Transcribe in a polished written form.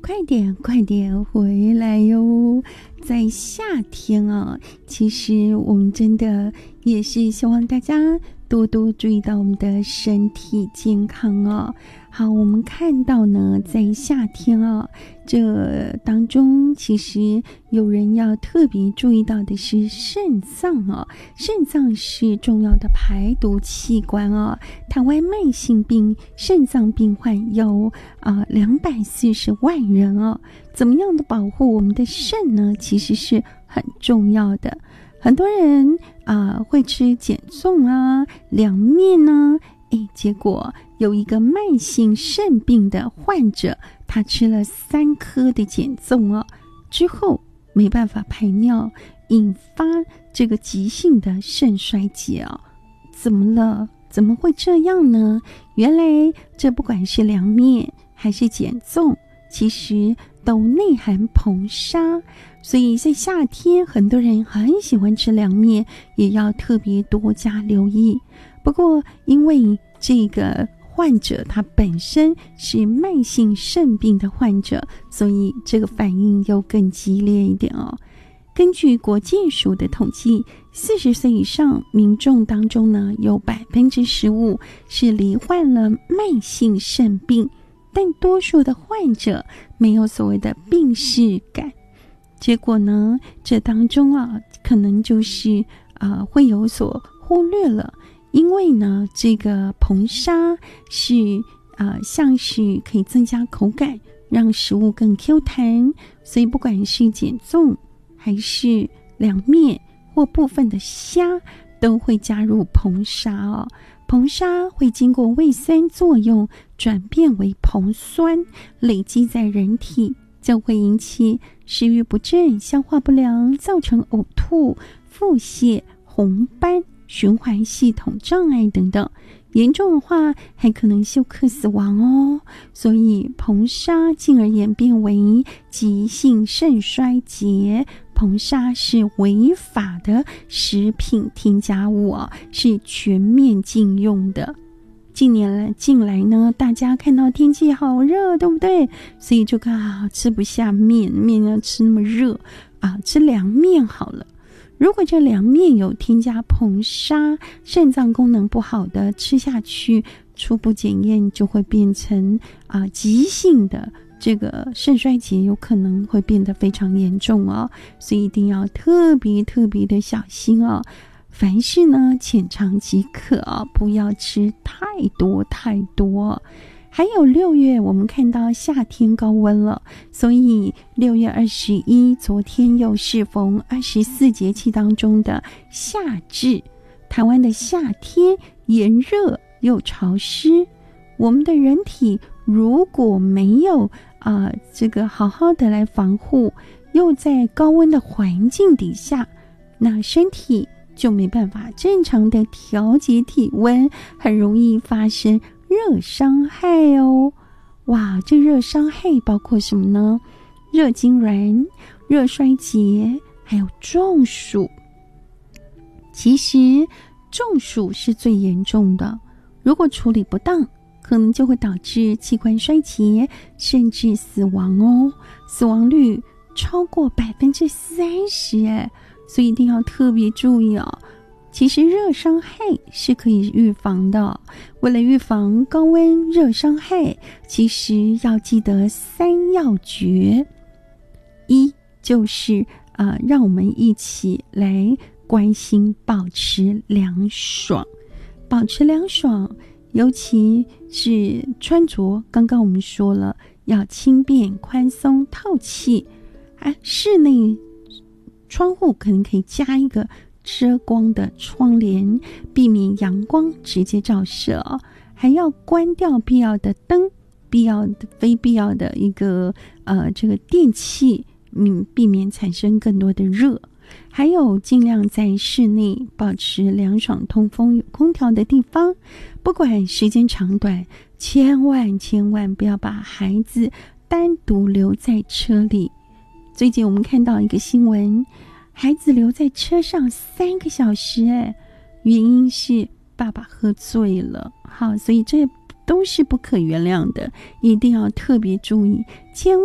快点快点回来哟！在夏天啊，其实我们真的也是希望大家多多注意到我们的身体健康哦。好，我们看到呢，在夏天啊，这当中其实有人要特别注意到的是肾脏啊，肾脏是重要的排毒器官啊。台湾慢性病肾脏病患有240万人哦。怎么样的保护我们的肾呢？其实是很重要的。很多人会吃减重啊、凉面啊，结果有一个慢性肾病的患者，他吃了3颗的减重啊，之后没办法排尿，引发这个急性的肾衰竭啊。怎么了？怎么会这样呢？原来这不管是凉面还是减重，其实都内含硼砂，所以在夏天很多人很喜欢吃凉面，也要特别多加留意。不过因为这个患者他本身是慢性肾病的患者，所以这个反应又更激烈一点哦。根据国健署的统计，40岁以上民众当中呢，有15%是罹患了慢性肾病，但多数的患者没有所谓的病识感。结果呢，这当中可能就是会有所忽略了。因为呢，这个硼砂是像是可以增加口感，让食物更 Q 弹，所以不管是减重还是凉面或部分的虾，都会加入硼砂哦。硼砂会经过胃酸作用转变为硼酸，累积在人体，就会引起食欲不振、消化不良，造成呕吐、腹泻、红斑、循环系统障碍等等，严重的话还可能休克死亡哦。所以硼砂进而演变为急性肾衰竭。硼砂是违法的食品添加物是全面禁用的。近来呢，大家看到天气好热，对不对？所以就吃不下面要吃那么热吃凉面好了。如果这凉面有添加硼砂，肾脏功能不好的吃下去，初步检验就会变成急性的这个肾衰竭，有可能会变得非常严重哦，所以一定要特别的小心哦。凡事呢，浅尝即可不要吃太多。还有6月，我们看到夏天高温了，所以6月21，昨天又适逢24节气当中的夏至。台湾的夏天炎热又潮湿，我们的人体如果没有这个好好的来防护，又在高温的环境底下，那身体就没办法正常的调节体温，很容易发生热伤害哦。哇，这热伤害包括什么呢？热痉挛、热衰竭，还有中暑。其实中暑是最严重的，如果处理不当，可能就会导致器官衰竭，甚至死亡哦。死亡率超过30%所以一定要特别注意哦。其实热伤害是可以预防的，为了预防高温热伤害，其实要记得3要诀。一就是让我们一起来关心保持凉爽。保持凉爽，尤其是穿着，刚刚我们说了要轻便、宽松、透气室内窗户可能可以加一个遮光的窗帘，避免阳光直接照射还要关掉必要的灯，非必要的一个这个电器，避免产生更多的热。还有尽量在室内保持凉爽通风，有空调的地方，不管时间长短，千万不要把孩子单独留在车里。最近我们看到一个新闻，孩子留在车上3个小时原因是爸爸喝醉了。好，所以这都是不可原谅的，一定要特别注意，千万